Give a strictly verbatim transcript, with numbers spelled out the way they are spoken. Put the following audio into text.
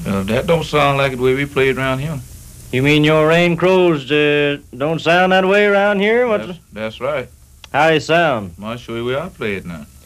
Uh, that don't sound like the way we played around here. You mean your rain crows uh, don't sound that way around here? What's That's, that's right. how they sound? I'll show you where I played now.